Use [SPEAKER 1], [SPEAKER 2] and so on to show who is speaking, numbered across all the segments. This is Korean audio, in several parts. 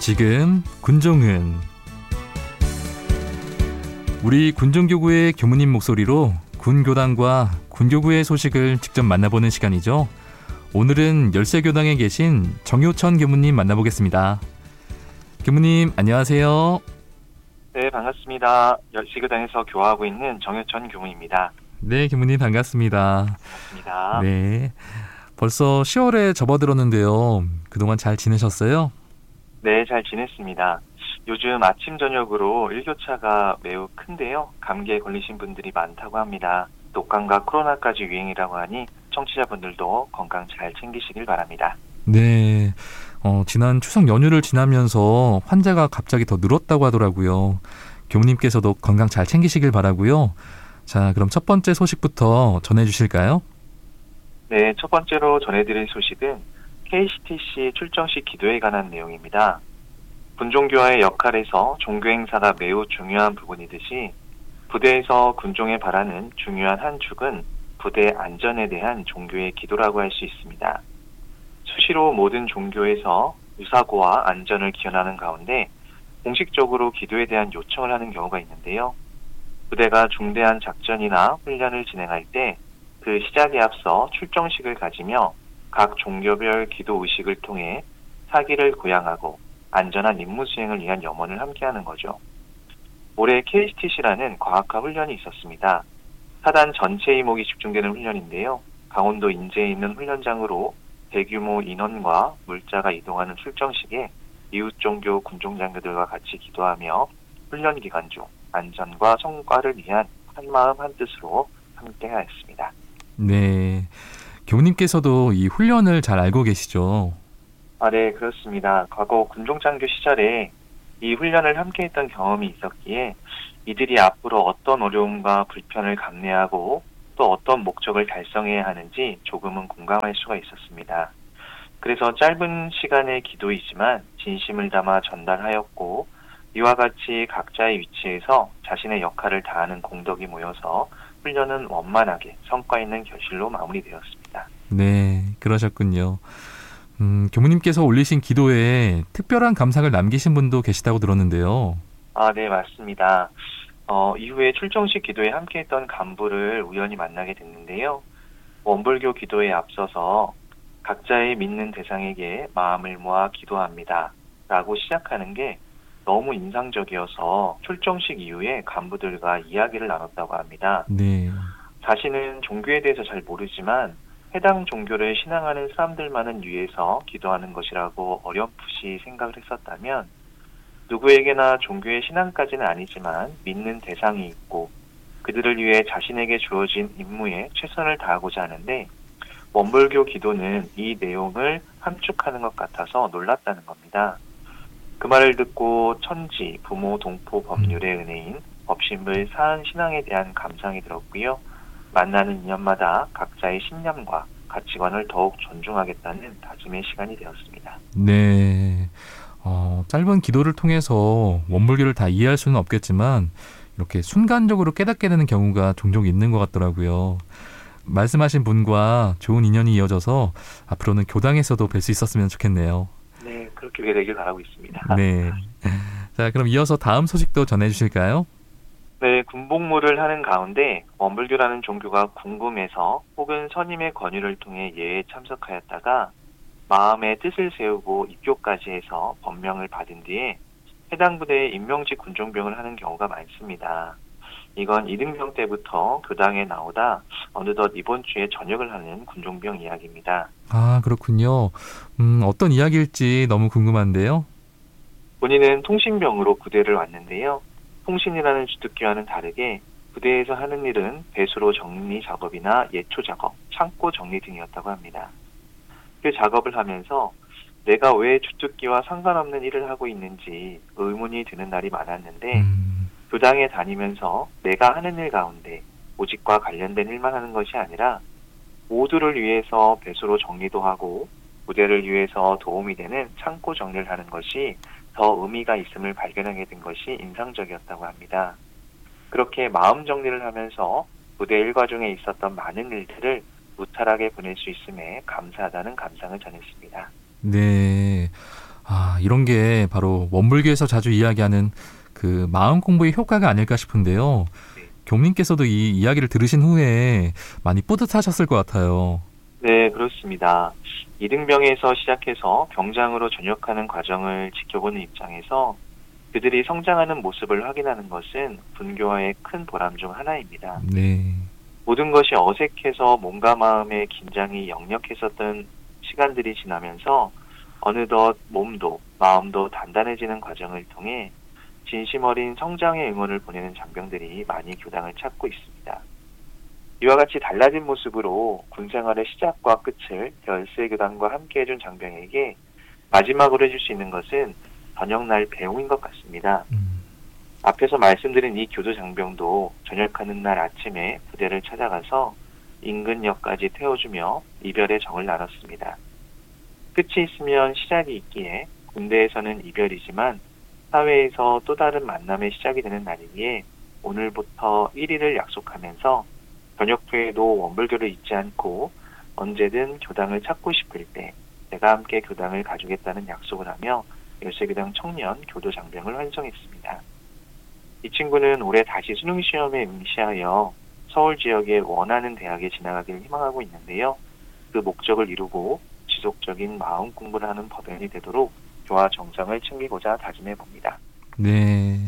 [SPEAKER 1] 지금 군종은 우리 군종교구의 교무님 목소리로 군교당과 군교구의 소식을 직접 만나보는 시간이죠. 오늘은 열세교당에 계신 정효천 교무님 만나보겠습니다. 교무님 안녕하세요.
[SPEAKER 2] 네, 반갑습니다. 열세교당에서 교화하고 있는 정효천 교무입니다.
[SPEAKER 1] 네, 교무님 반갑습니다.
[SPEAKER 2] 반갑습니다.
[SPEAKER 1] 네, 벌써 10월에 접어들었는데요. 그동안 잘 지내셨어요?
[SPEAKER 2] 네, 잘 지냈습니다. 요즘 아침 저녁으로 일교차가 매우 큰데요. 감기에 걸리신 분들이 많다고 합니다. 독감과 코로나까지 유행이라고 하니 청취자분들도 건강 잘 챙기시길 바랍니다.
[SPEAKER 1] 네, 지난 추석 연휴를 지나면서 환자가 갑자기 더 늘었다고 하더라고요. 교무님께서도 건강 잘 챙기시길 바라고요. 자, 그럼 첫 번째 소식부터 전해주실까요?
[SPEAKER 2] 네, 첫 번째로 전해드릴 소식은 KCTC 출정식 기도에 관한 내용입니다. 군종교화의 역할에서 종교행사가 매우 중요한 부분이듯이 부대에서 군종에 바라는 중요한 한 축은 부대 안전에 대한 종교의 기도라고 할 수 있습니다. 수시로 모든 종교에서 무사고와 안전을 기원하는 가운데 공식적으로 기도에 대한 요청을 하는 경우가 있는데요. 부대가 중대한 작전이나 훈련을 진행할 때 그 시작에 앞서 출정식을 가지며 각 종교별 기도 의식을 통해 사기를 고양하고 안전한 임무 수행을 위한 염원을 함께하는 거죠. 올해 KCTC라는 과학화 훈련이 있었습니다. 사단 전체 이목이 집중되는 훈련인데요. 강원도 인제에 있는 훈련장으로 대규모 인원과 물자가 이동하는 출정식에 이웃 종교 군종장교들과 같이 기도하며 훈련 기간 중 안전과 성과를 위한 한마음 한뜻으로 함께하였습니다.
[SPEAKER 1] 네, 교무님께서도 이 훈련을 잘 알고 계시죠?
[SPEAKER 2] 네, 그렇습니다. 과거 군종장교 시절에 이 훈련을 함께했던 경험이 있었기에 이들이 앞으로 어떤 어려움과 불편을 감내하고 또 어떤 목적을 달성해야 하는지 조금은 공감할 수가 있었습니다. 그래서 짧은 시간의 기도이지만 진심을 담아 전달하였고 이와 같이 각자의 위치에서 자신의 역할을 다하는 공덕이 모여서 훈련은 원만하게 성과 있는 결실로 마무리되었습니다.
[SPEAKER 1] 네, 그러셨군요. 교무님께서 올리신 기도에 특별한 감상을 남기신 분도 계시다고 들었는데요.
[SPEAKER 2] 네, 맞습니다. 이후에 출정식 기도에 함께했던 간부를 우연히 만나게 됐는데요. 원불교 기도에 앞서서 각자의 믿는 대상에게 마음을 모아 기도합니다. 라고 시작하는 게 너무 인상적이어서 출정식 이후에 간부들과 이야기를 나눴다고 합니다.
[SPEAKER 1] 네.
[SPEAKER 2] 자신은 종교에 대해서 잘 모르지만 해당 종교를 신앙하는 사람들만을 위해서 기도하는 것이라고 어렴풋이 생각을 했었다면 누구에게나 종교의 신앙까지는 아니지만 믿는 대상이 있고 그들을 위해 자신에게 주어진 임무에 최선을 다하고자 하는데 원불교 기도는 이 내용을 함축하는 것 같아서 놀랐다는 겁니다. 그 말을 듣고 천지, 부모, 동포, 법률의 은혜인 법신불 사한 신앙에 대한 감상이 들었고요. 만나는 인연마다 각자의 신념과 가치관을 더욱 존중하겠다는 다짐의 시간이 되었습니다.
[SPEAKER 1] 네. 짧은 기도를 통해서 원불교를 다 이해할 수는 없겠지만 이렇게 순간적으로 깨닫게 되는 경우가 종종 있는 것 같더라고요. 말씀하신 분과 좋은 인연이 이어져서 앞으로는 교당에서도 뵐 수 있었으면 좋겠네요.
[SPEAKER 2] 네, 그렇게 되길 바라고 있습니다.
[SPEAKER 1] 네. 자, 그럼 이어서 다음 소식도 전해주실까요?
[SPEAKER 2] 네, 군복무를 하는 가운데 원불교라는 종교가 궁금해서 혹은 선임의 권유를 통해 예에 참석하였다가 마음의 뜻을 세우고 입교까지 해서 법명을 받은 뒤에 해당 부대에 임명직 군종병을 하는 경우가 많습니다. 이건 이등병 때부터 교당에 나오다 어느덧 이번 주에 전역을 하는 군종병 이야기입니다.
[SPEAKER 1] 그렇군요. 어떤 이야기일지 너무 궁금한데요.
[SPEAKER 2] 본인은 통신병으로 부대를 왔는데요. 통신이라는 주특기와는 다르게 부대에서 하는 일은 배수로 정리 작업이나 예초 작업, 창고 정리 등이었다고 합니다. 그 작업을 하면서 내가 왜 주특기와 상관없는 일을 하고 있는지 의문이 드는 날이 많았는데 교당에 다니면서 내가 하는 일 가운데 오직과 관련된 일만 하는 것이 아니라 모두를 위해서 배수로 정리도 하고 부대를 위해서 도움이 되는 창고 정리를 하는 것이 더 의미가 있음을 발견하게 된 것이 인상적이었다고 합니다. 그렇게 마음 정리를 하면서 부대 일과 중에 있었던 많은 일들을 무탈하게 보낼 수 있음에 감사하다는 감상을 전했습니다.
[SPEAKER 1] 네. 이런 게 바로 원불교에서 자주 이야기하는 그 마음 공부의 효과가 아닐까 싶은데요.
[SPEAKER 2] 네.
[SPEAKER 1] 교무님께서도 이 이야기를 들으신 후에 많이 뿌듯하셨을 것 같아요.
[SPEAKER 2] 네, 그렇습니다. 이등병에서 시작해서 병장으로 전역하는 과정을 지켜보는 입장에서 그들이 성장하는 모습을 확인하는 것은 분교와의 큰 보람 중 하나입니다.
[SPEAKER 1] 네.
[SPEAKER 2] 모든 것이 어색해서 몸과 마음의 긴장이 역력했었던 시간들이 지나면서 어느덧 몸도 마음도 단단해지는 과정을 통해 진심 어린 성장의 응원을 보내는 장병들이 많이 교당을 찾고 있습니다. 이와 같이 달라진 모습으로 군 생활의 시작과 끝을 열세교당과 함께 해준 장병에게 마지막으로 해줄 수 있는 것은 저녁날 배웅인 것 같습니다. 앞에서 말씀드린 이 교도 장병도 전역하는 날 아침에 부대를 찾아가서 인근역까지 태워주며 이별의 정을 나눴습니다. 끝이 있으면 시작이 있기에 군대에서는 이별이지만 사회에서 또 다른 만남의 시작이 되는 날이기에 오늘부터 1일을 약속하면서 전역 후에도 원불교를 잊지 않고 언제든 교당을 찾고 싶을 때 제가 함께 교당을 가주겠다는 약속을 하며 열세교당 청년 교도 장병을 환송했습니다. 이 친구는 올해 다시 수능시험에 응시하여 서울 지역에 원하는 대학에 진학하기를 희망하고 있는데요. 그 목적을 이루고 지속적인 마음 공부를 하는 법연이 되도록 교화 정성을 챙기고자 다짐해 봅니다.
[SPEAKER 1] 네.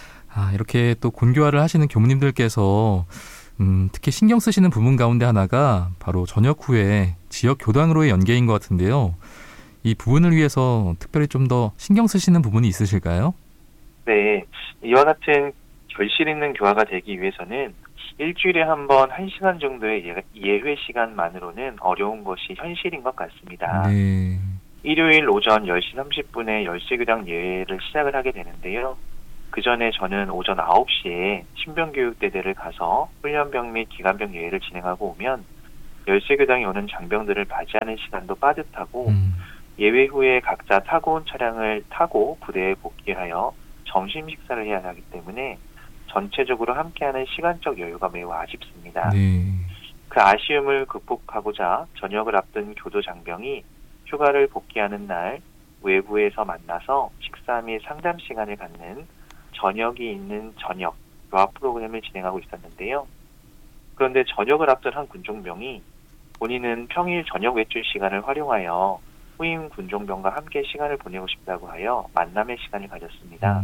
[SPEAKER 1] 이렇게 또 군교화를 하시는 교무님들께서 특히 신경 쓰시는 부분 가운데 하나가 바로 전역 후에 지역 교당으로의 연계인 것 같은데요. 이 부분을 위해서 특별히 좀 더 신경 쓰시는 부분이 있으실까요?
[SPEAKER 2] 네. 이와 같은 결실 있는 교화가 되기 위해서는 일주일에 한 번 1시간 정도의 예회 시간만으로는 어려운 것이 현실인 것 같습니다.
[SPEAKER 1] 네.
[SPEAKER 2] 일요일 오전 10시 30분에 열세교당 예회를 시작을 하게 되는데요. 그 전에 저는 오전 9시에 신병교육대대를 가서 훈련병 및 기관병 예회를 진행하고 오면 열세교당에 오는 장병들을 맞이하는 시간도 빠듯하고 예회 후에 각자 타고 온 차량을 타고 부대에 복귀하여 점심 식사를 해야 하기 때문에 전체적으로 함께하는 시간적 여유가 매우 아쉽습니다.
[SPEAKER 1] 네.
[SPEAKER 2] 그 아쉬움을 극복하고자 전역을 앞둔 교도 장병이 휴가를 복귀하는 날 외부에서 만나서 식사 및 상담 시간을 갖는 저녁이 있는 저녁 교화 프로그램을 진행하고 있었는데요. 그런데 전역을 앞둔 한 군종병이 본인은 평일 저녁 외출 시간을 활용하여 후임 군종병과 함께 시간을 보내고 싶다고 하여 만남의 시간을 가졌습니다.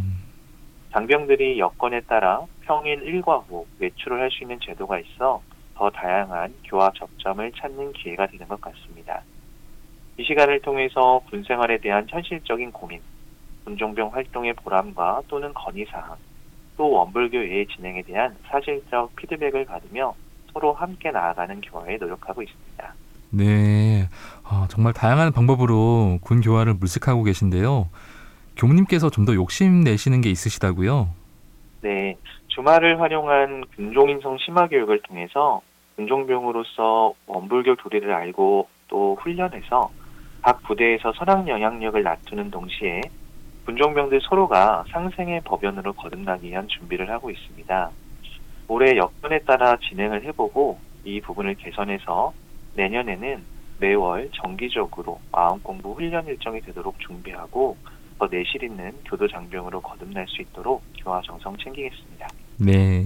[SPEAKER 2] 장병들이 여건에 따라 평일 일과 후 외출을 할 수 있는 제도가 있어 더 다양한 교화 접점을 찾는 기회가 되는 것 같습니다. 이 시간을 통해서 군 생활에 대한 현실적인 고민, 군종병 활동의 보람과 또는 건의사항, 또 원불교 예의 진행에 대한 사실적 피드백을 받으며 서로 함께 나아가는 교화에 노력하고 있습니다.
[SPEAKER 1] 네. 정말 다양한 방법으로 군 교화를 물색하고 계신데요. 교무님께서 좀 더 욕심내시는 게 있으시다고요?
[SPEAKER 2] 네. 주말을 활용한 군종인성 심화교육을 통해서 군종병으로서 원불교 교리를 알고 또 훈련해서 각 부대에서 선악 영향력을 낮추는 동시에 군종병들 서로가 상생의 법연으로 거듭나기 위한 준비를 하고 있습니다. 올해 여건에 따라 진행을 해보고 이 부분을 개선해서 내년에는 매월 정기적으로 마음공부 훈련 일정이 되도록 준비하고 더 내실 있는 교도 장병으로 거듭날 수 있도록 교화 정성 챙기겠습니다.
[SPEAKER 1] 네.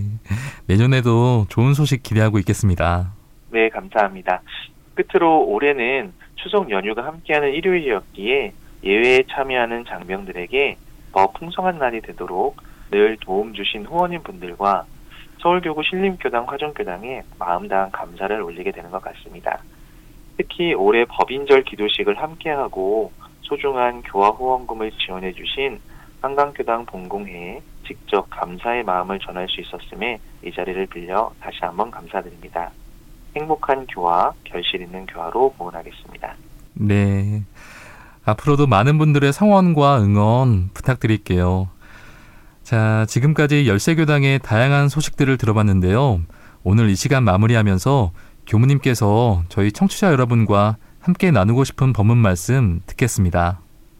[SPEAKER 1] 내년에도 좋은 소식 기대하고 있겠습니다.
[SPEAKER 2] 네, 감사합니다. 끝으로 올해는 추석 연휴가 함께하는 일요일이었기에 예외에 참여하는 장병들에게 더 풍성한 날이 되도록 늘 도움 주신 후원인 분들과 서울교구 신림교당 화정교당에 마음 다한 감사를 올리게 되는 것 같습니다. 특히 올해 법인절 기도식을 함께하고 소중한 교화 후원금을 지원해 주신 한강교당 본공회에 직접 감사의 마음을 전할 수 있었음에 이 자리를 빌려 다시 한번 감사드립니다. 행복한 교화, 결실 있는 교화로 보훈하겠습니다.
[SPEAKER 1] 네. 앞으로도 많은 분들의 성원과 응원 부탁드릴게요. 자, 지금까지 열세교당의 다양한 소식들을 들어봤는데요. 오늘 이 시간 마무리하면서 교무님께서 저희 청취자 여러분과 함께 나누고 싶은 법문 말씀 듣겠습니다.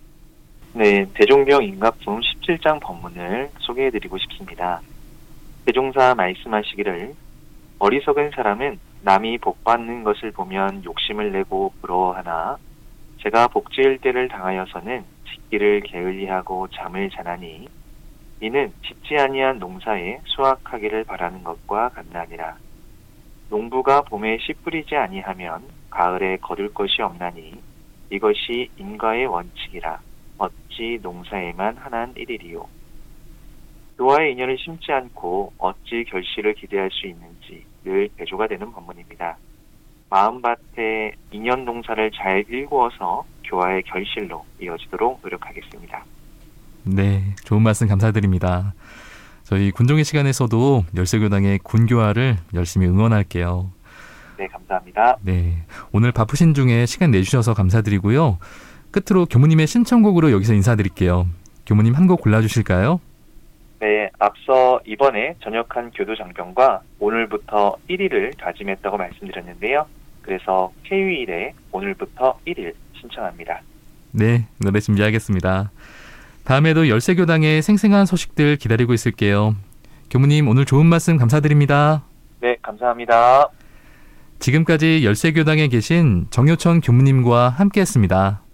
[SPEAKER 2] 네, 대종경 인각품 17장 법문을 소개해드리고 싶습니다. 대종사 말씀하시기를 어리석은 사람은 남이 복받는 것을 보면 욕심을 내고 부러워하나 제가 복지일 때를 당하여서는 짓기를 게을리하고 잠을 자나니 이는 짓지 아니한 농사에 수확하기를 바라는 것과 같나니라. 농부가 봄에 씨 뿌리지 아니하면 가을에 거둘 것이 없나니 이것이 인과의 원칙이라. 어찌 농사에만 한한 일이리요. 노아의 인연을 심지 않고 어찌 결실을 기대할 수 있는지 늘 대조가 되는 본문입니다. 마음밭에 인연 농사를 잘 일구어서 교화의 결실로 이어지도록 노력하겠습니다.
[SPEAKER 1] 네, 좋은 말씀 감사드립니다. 저희 군종의 시간에서도 열세교당의 군교화를 열심히 응원할게요.
[SPEAKER 2] 네, 감사합니다.
[SPEAKER 1] 네, 오늘 바쁘신 중에 시간 내주셔서 감사드리고요. 끝으로 교무님의 신청곡으로 여기서 인사드릴게요. 교무님 한 곡 골라주실까요?
[SPEAKER 2] 네, 앞서 이번에 전역한 교도장병과 오늘부터 1일을 다짐했다고 말씀드렸는데요. 그래서 K-윌의 오늘부터 1일 신청합니다.
[SPEAKER 1] 네, 노래 준비하겠습니다. 다음에도 열세교당의 생생한 소식들 기다리고 있을게요. 교무님 오늘 좋은 말씀 감사드립니다.
[SPEAKER 2] 네, 감사합니다.
[SPEAKER 1] 지금까지 열세교당에 계신 정효천 교무님과 함께했습니다.